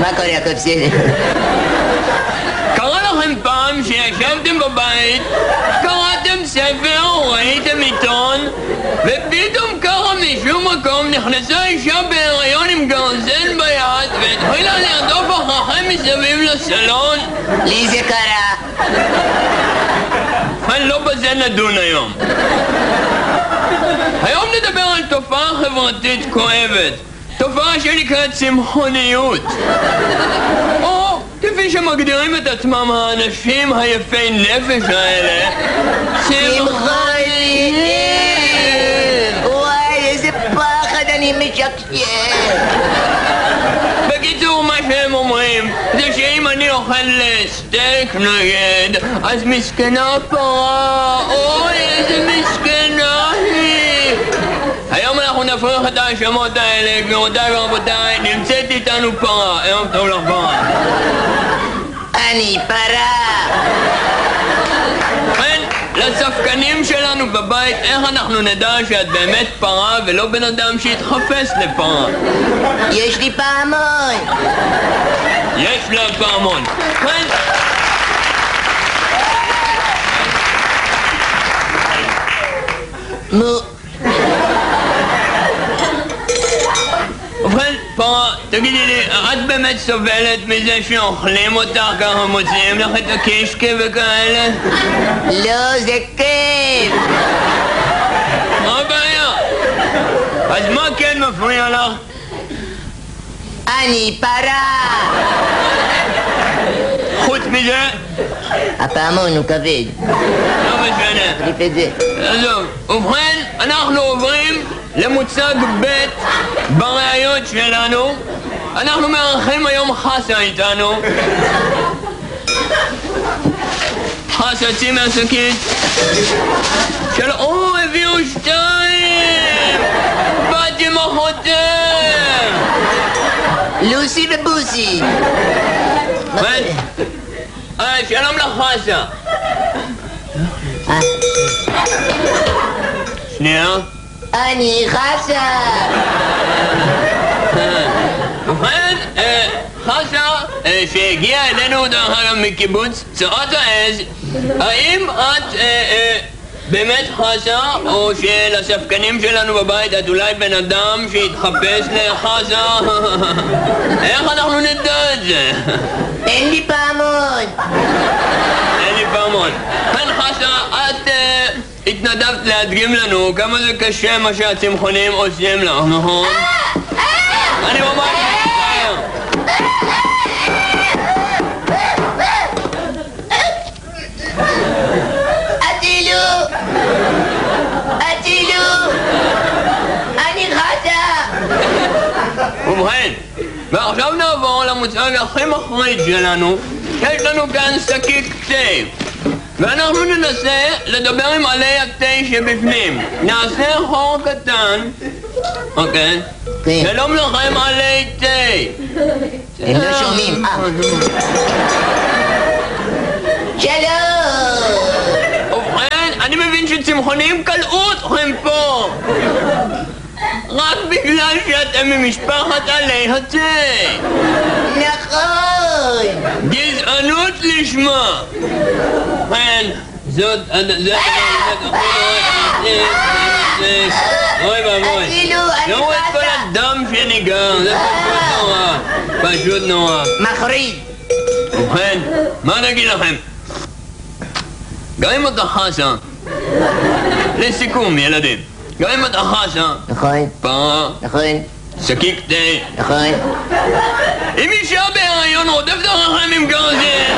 קורה יעקב? בסדר. קרה לכם פעם שישבתם בבית, קראתם ספר או ראיתם עיתון, ופתאום ככה משום מקום נכנסה אישה בהיריון עם גרזן ביד והתחילה לרדוף אחריכם מסביב לסלון? לי זה קרה. לא בזה נדון היום. היום נדבר על תופעה חברתית כואבת, תופעה שנקראת צמחוניות, או כפי שמגדירים את עצמם האנשים היפי נפש האלה, צמחוניים. וואי, איזה פחד, אני משקשק. בקיצור, מה שהם אומרים זה שאם אני אוכל סטייק נגד, אז מסכנה פרה, אוי איזה מסכנה היא. היום אנחנו נפריך את ההאשמות האלה. גבירותיי ורבותיי, נמצאת איתנו פרה. ערב טוב לך פרה. אני פרה. כן, לספקנים שלנו בבית, איך אנחנו נדע שאת באמת פרה ולא בן אדם שהתחפש לפרה? יש לי פעמון. יש לה פעמון. כן. מו. ובכן, פרה, תגידי לי, את באמת סובלת מזה שאוכלים אותך ככה, מוציאים לך את הקישקה וכאלה? לא, זה כיף. מה הבעיה? אז מה כן מפריע לך? אני פרה. חוץ מזה? הפעמון הוא כבד. לא משנה. תחליף את זה. עזוב. ובכן, אנחנו עוברים למוצג ב' בראיות שלנו. אנחנו מארחים היום חסה איתנו. חסה, צאי מהשקית. או, הביאו 2! באתי עם אחותם! לוסי ובוסי. שלום לך חסה. שנייה. אני חסה. ובכן, חסה, שהגיעה אלינו דרך אגב מקיבוץ צורת העז, האם את באמת חסה, או שלספקנים שלנו בבית את אולי בן אדם שהתחפש לחסה? איך אנחנו נדע את זה? אין לי פעמון. אין לי פעמון. כן חסה, את התנדבת להדגים לנו כמה זה קשה מה שהצמחונים עושים לך, נכון? אני ממש מצטער. אצילו! אני חסה! ובכן, ועכשיו נעבור למוצג הכי מחריד שלנו. יש לנו כאן שקית תה, ואנחנו ננסה לדבר עם עלי התה שבפנים. נעשה חור קטן. אוקיי? שלום לכם עלי תה. הם לא שומעים. שלום! ובכן, אני מבין שצמחונים קלעו אתכם פה רק בגלל שאתם ממשפחת עלי התה. נכון! גזענות לשמה. ובכן, זאת... אוי ואבוי. לא רואה את כל הדם שניגר, זה פשוט נורא. פשוט נורא. מחריד. ובכן, מה נגיד לכם? גם אם אתה חסה, לסיכום ילדים, גם אם אתה חסה, נכון. פרה, נכון. שקית תה, נכון. אם אישה בהיריון רודפת אחריכם עם גרזן,